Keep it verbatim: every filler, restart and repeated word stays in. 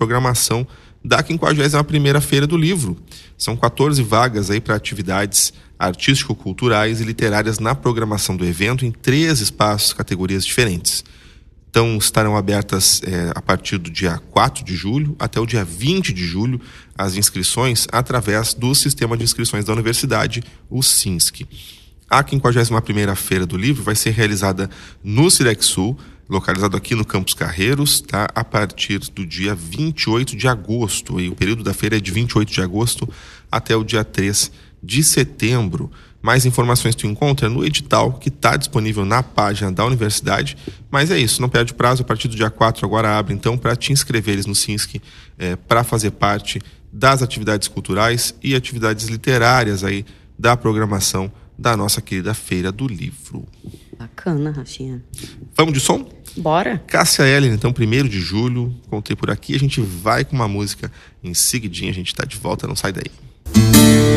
programação da quinquagésima primeira Feira do Livro. São quatorze vagas aí para atividades artístico-culturais e literárias na programação do evento em três espaços, categorias diferentes. Então, estarão abertas é, a partir do dia quatro de julho até o dia vinte de julho as inscrições através do Sistema de Inscrições da Universidade, o SINSC. A quinquagésima primeira Feira do Livro vai ser realizada no Cirexul, localizado aqui no Campus Carreiros, tá? A partir do dia vinte e oito de agosto. E o período da feira é de vinte e oito de agosto até o dia três de setembro. Mais informações tu encontra no edital que está disponível na página da universidade. Mas é isso, não perde prazo. A partir do dia quatro agora abre então para te inscreveres no SINSC, é, para fazer parte das atividades culturais e atividades literárias aí da programação da nossa querida Feira do Livro. Bacana, Rafinha. Vamos de som? Bora. Cássia Eller, então, primeiro de julho, contei por aqui. A gente vai com uma música em seguidinha, a gente tá de volta, não sai daí.